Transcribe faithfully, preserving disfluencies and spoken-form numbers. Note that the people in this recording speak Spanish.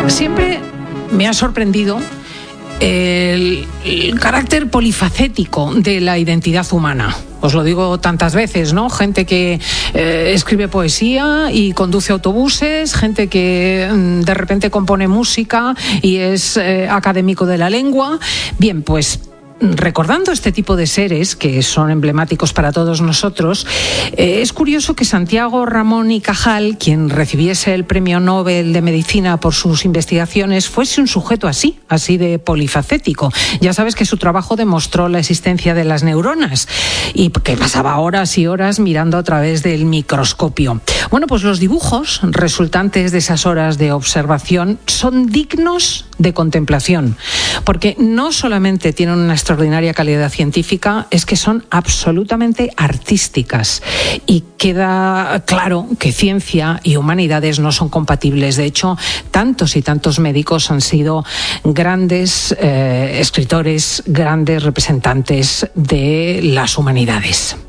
Siempre me ha sorprendido el, el carácter polifacético de la identidad humana. Os lo digo tantas veces, ¿no? Gente que eh, escribe poesía y conduce autobuses, gente que mm, de repente compone música y es eh, académico de la lengua. Bien, pues recordando este tipo de seres que son emblemáticos para todos nosotros, eh, es curioso que Santiago Ramón y Cajal, quien recibiese el Premio Nobel de Medicina por sus investigaciones, fuese un sujeto así, así de polifacético. Ya sabes que su trabajo demostró la existencia de las neuronas y que pasaba horas y horas mirando a través del microscopio. Bueno, pues los dibujos resultantes de esas horas de observación son dignos de contemplación, porque no solamente tienen una extraordinaria calidad científica, es que son absolutamente artísticas y queda claro que ciencia y humanidades no son compatibles. De hecho, tantos y tantos médicos han sido grandes eh, escritores, grandes representantes de las humanidades.